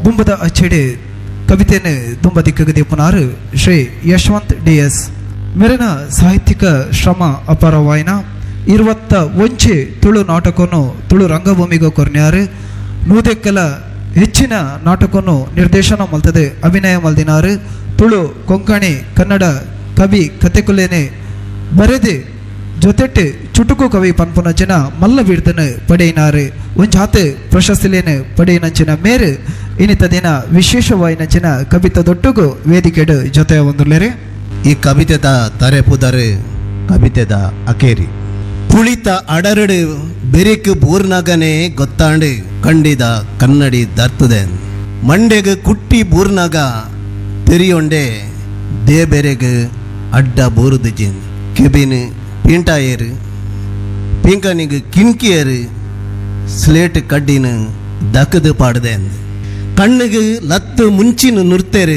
ದುಂಬದ ಅಚ್ಚೆಡೆ ಕವಿತೆಯನ್ನು ದುಂಬ ದಿಕ್ಕಗದೆ ಪುನಾರು ಶ್ರೀ ಯಶವಂತ್ DS ಮೇರಿನ ಸಾಹಿತ್ಯಿಕ ಶ್ರಮ ಅಪಾರವಾಯಿನ 21 ತುಳು ನಾಟಕವನ್ನು ತುಳು ರಂಗಭೂಮಿಗೆ ಕೊರ್ನ್ಯಾರು ನೂದೆಕ್ಕಲ ಹೆಚ್ಚಿನ ನಾಟಕವನ್ನು ನಿರ್ದೇಶನ ಮಲ್ತದೆ ಅಭಿನಯ ಮಲ್ದಿನಾರು ತುಳು ಕೊಂಕಣಿ ಕನ್ನಡ ಕವಿ ಕತೆಕುಲೇನೆ ಬರೆದೆ ಜೊತೆಟ್ಟು ಚುಟುಕು ಕವಿ ಪನ್ಪುನಂಚಿನ ಮಲ್ಲ ಬಿಡ್ದನು ಪಡೆಯಿನಾರು ಒಂಜಾತೆ ಪ್ರಶಸ್ತಿಲೇನು ಪಡೆಯಿನಂಚಿನ ಮೇರು ಇನ್ನಿತ ದಿನ ವಿಶೇಷವಾಯಿನಂಚಿನ ಕವಿತದೊಟ್ಟುಗು ವೇದಿಕೆಡು ಜೊತೆ ಒಂದುಲೇರೆ ಈ ಕವಿತೆದ ತಾರೆ ಪುದರೆ ಕವಿತೆದ ಅಕೇರಿ ಕುಳಿತ ಅಡರಡು ಬೆರಿಕು ಬೂರ್ನಾಗನೆ ಗೊತ್ತಾಂಡು ಕಂಡಿದ ಕನ್ನಡಿ ದರ್ತದೆ ಮಂಡೆಗೆ ಕುಟ್ಟಿ ಬೂರ್ನಾಗ ತೆರಿಯೊಂಡೆ ದೇ ಬೆರೆಗೆ ಅಡ್ಡ ಬೂರುದಿಜಿನ್ ಕೆಬಿನ್ ಪೀಂಟಾಯರು ಪಿಂಕನಿಗೆ ಕಿನ್ಕಿಯರು ಸ್ಲೇಟ್ ಕಡ್ಡಿನ ದಕ್ಕದು ಪಾಡ್ದೆ ಕಣ್ಣಿಗೆ ಲತ್ತು ಮುಂಚಿನ ನುರ್ತೇರು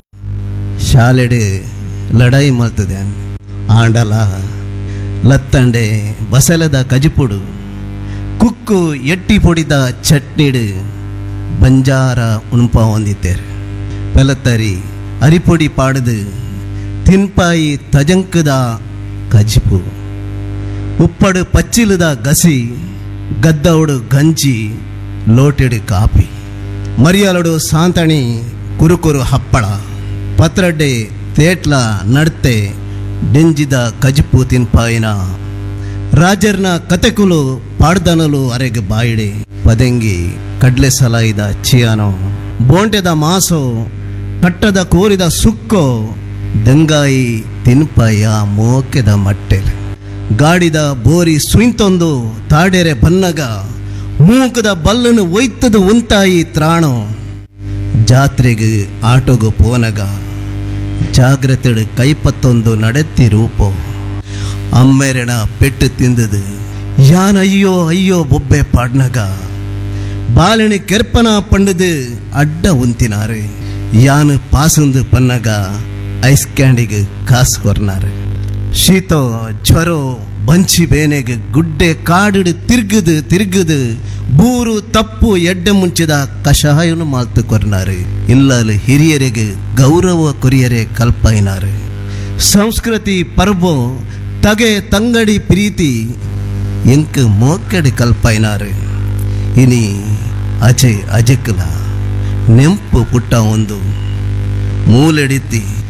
ಶಾಲೆಡು ಲಡಾಯಿ ಮಾಡ್ತದೆ ಆಂಡಲ ಲತ್ತಂಡೆ ಬಸಲದ ಕಜಿಪುಡು ಕುಕ್ಕು ಎಟ್ಟಿ ಪೊಡಿದ ಚಟ್ನಿಡು ಬಂಜಾರ ಉಣಪ ಹೊಂದಿತ್ತೇರು ಪೆಲತ್ತರಿ ಅರಿಪೊಡಿ ಪಾಡದು ತಿನ್ಪಾಯಿ ತಜಂಕದ ಕಜಿಪು ಉಪ್ಪಡು ಪಚ್ಚಿಲದ ಗಸಿ ಗದ್ದವಡು ಗಂಜಿ ಲೋಟೆಡು ಕಾಪಿ ಮರಿಯಲಡು ಸಾಂತಣಿ ಕುರುಕುರು ಹಪ್ಪಳ ಪತ್ರಡ್ಡೆ ತೇಟ್ಲ ನಡ್ತೆ ಡೆಂಜಿದ ಕಜಿಪು ತಿನ್ಪಾಯಿನ ರಾಜರ್ನ ಕತೆಕುಲು ಪಾಡ್ದನಲು ಅರೆಗೆ ಬಾಯಿಡೆ ಪದಂಗಿ ಕಡ್ಲೆ ಸಲಾಯಿದ ಚಿಯಾನೋ ಬೋಂಟೆದ ಮಾಸೋ ಕಟ್ಟದ ಕೋರಿದ ಸುಕ್ಕೋ ದಂಗಾಯಿ ತಿನ್ಪಾಯ ಮೋಕೆದ ಮಟ್ಟೆಲೆ ಗಾಡಿದ ಬೋರಿ ಸುಯಿಂತೊಂದು ತಾಡೆರೆ ಬನ್ನಗ ಮೂಕದ ಬಲ್ಲನು ಒಯ್ತದ ಉಂತಾಯಿ ತ್ರಾಣೋ ಜಾತ್ರೆಗೆ ಆಟೋಗು ಪೋನಗ ಜಾಗ್ರತೆಡು ಕೈಪತ್ತೊಂದು ನಡೆತ್ತಿ ರೂಪೋ ಅಮ್ಮೆರೆನ ಪೆಟ್ಟು ತಿಂದದು ಯಾನ್ ಅಯ್ಯೋ ಅಯ್ಯೋ ಬೊಬ್ಬೆ ಪಾಡ್ನಗ ಬಾಲಣಿ ಕೆರ್ಪನ ಪಂಡದು ಅಡ್ಡ ಉಂತಿನಾರು ಯಾನ್ ಪಾಸುಂದು ಪನ್ನಗ ಐಸ್ ಕ್ಯಾಂಡಿಗೆ ಕಾಸು ಕೊರ್ನಾರು ಶೀತೋ ಜ್ವರೋ ಬಂಚಿ ಬೇನೆಗೆ ಗುಡ್ಡೆ ಕಾಡಿಡು ತಿರ್ಗದು ಬೂರು ತಪ್ಪು ಎಡ್ಡೆ ಮುಂಚಿದ ಕಷಾಯನು ಮಾಲ್ತು ಕೊರ್ನಾರು ಇಲ್ಲಲು ಹಿರಿಯರಿಗೆ ಗೌರವ ಕೊರಿಯರೆ ಕಲ್ಪೈನಾರು ಸಂಸ್ಕೃತಿ ಪರ್ಬೋ ತಗೆ ತಂಗಡಿ ಪ್ರೀತಿ ಎಂಕ್ ಮೋಕೆಡು ಕಲ್ಪೈನಾರು ಇನಿ ಅಜಯ್ ಅಜಕ್ಲ ನೆಂಪು ಪುಟ್ಟ ಒಂದು ಮೂಲೆಡಿತಿ